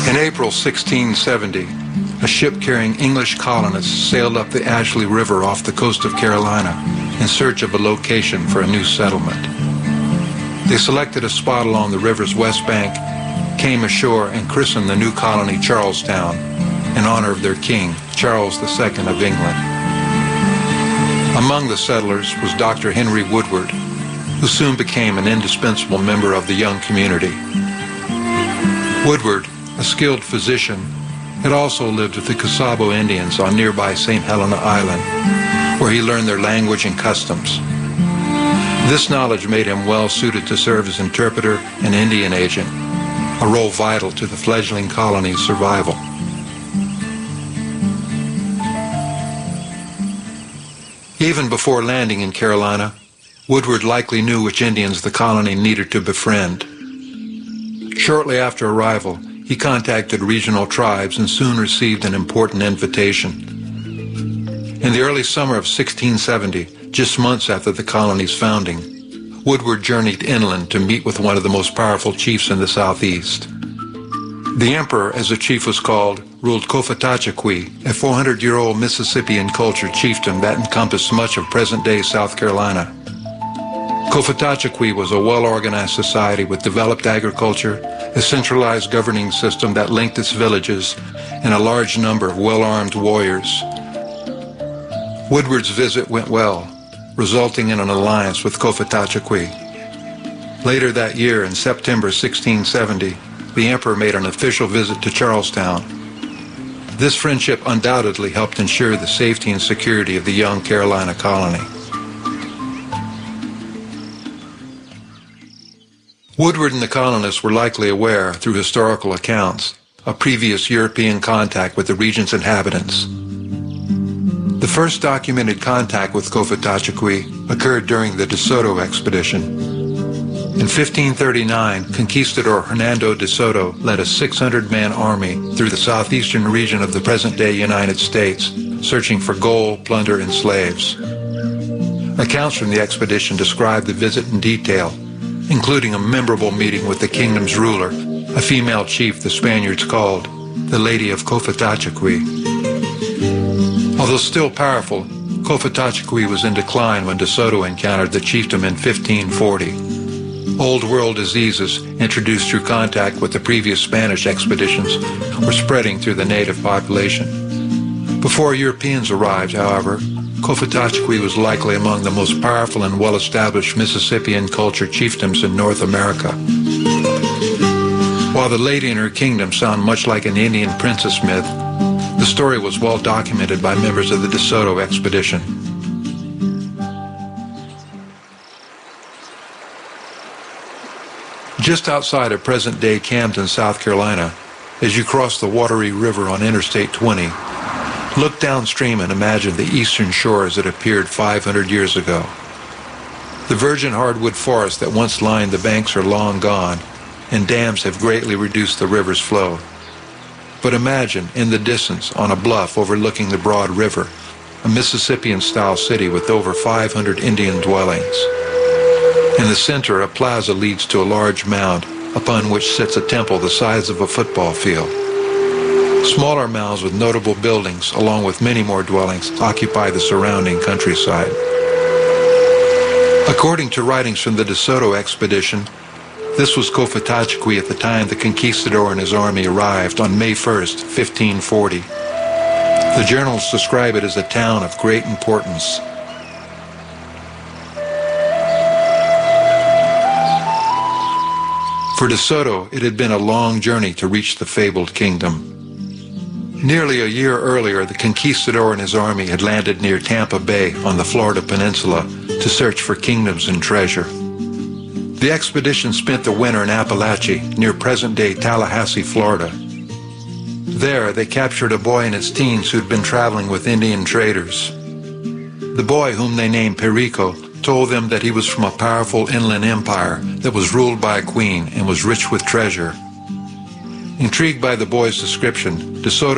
In April 1670, a ship carrying English colonists sailed up the Ashley River off the coast of Carolina in search of a location for a new settlement. They selected a spot along the river's west bank, came ashore, and christened the new colony Charlestown in honor of their king, Charles II of England. Among the settlers was Dr. Henry Woodward, who soon became an indispensable member of the young community. Woodward, a skilled physician, had also lived with the Cusabo Indians on nearby St. Helena Island, where he learned their language and customs. This knowledge made him well suited to serve as interpreter and Indian agent, a role vital to the fledgling colony's survival. Even before landing in Carolina, Woodward likely knew which Indians the colony needed to befriend. Shortly after arrival, he contacted regional tribes and soon received an important invitation. In the early summer of 1670, just months after the colony's founding, Woodward journeyed inland to meet with one of the most powerful chiefs in the southeast. The Emperor, as the chief was called, ruled Cofetachequi, a 400-year-old Mississippian culture chieftain that encompassed much of present-day South Carolina. Cofetachequi was a well-organized society with developed agriculture, a centralized governing system that linked its villages, and a large number of well-armed warriors. Woodward's visit went well, resulting in an alliance with Cofetachequi. Later that year, in September 1670, the Emperor made an official visit to Charlestown. This friendship undoubtedly helped ensure the safety and security of the young Carolina colony. Woodward and the colonists were likely aware, through historical accounts, of previous European contact with the region's inhabitants. The first documented contact with Cofetachequi occurred during the De Soto expedition. In 1539, Conquistador Hernando de Soto led a 600-man army through the southeastern region of the present-day United States, searching for gold, plunder, and slaves. Accounts from the expedition describe the visit in detail, including a memorable meeting with the kingdom's ruler, a female chief the Spaniards called the Lady of Cofetachequi. Although still powerful, Cofetachequi was in decline when De Soto encountered the chiefdom in 1540. Old world diseases introduced through contact with the previous Spanish expeditions were spreading through the native population. Before Europeans arrived, however, Cofetachequi was likely among the most powerful and well-established Mississippian culture chiefdoms in North America. While the lady and her kingdom sound much like an Indian princess myth, the story was well documented by members of the De Soto expedition. Just outside of present-day Camden, South Carolina, as you cross the watery river on Interstate 20, look downstream and imagine the eastern shores that appeared 500 years ago. The virgin hardwood forests that once lined the banks are long gone, and dams have greatly reduced the river's flow. But imagine, in the distance, on a bluff overlooking the broad river, a Mississippian-style city with over 500 Indian dwellings. In the center, a plaza leads to a large mound, upon which sits a temple the size of a football field. Smaller mounds with notable buildings, along with many more dwellings, occupy the surrounding countryside. According to writings from the De Soto expedition, this was Cofetachequi at the time the conquistador and his army arrived on May 1st, 1540. The journals describe it as a town of great importance. For De Soto, it had been a long journey to reach the fabled kingdom. Nearly a year earlier, the conquistador and his army had landed near Tampa Bay on the Florida Peninsula to search for kingdoms and treasure. The expedition spent the winter in Appalachia, near present-day Tallahassee, Florida. There, they captured a boy in his teens who'd been traveling with Indian traders. The boy, whom they named Perico, told them that he was from a powerful inland empire that was ruled by a queen and was rich with treasure. Intrigued by the boy's description, De Soto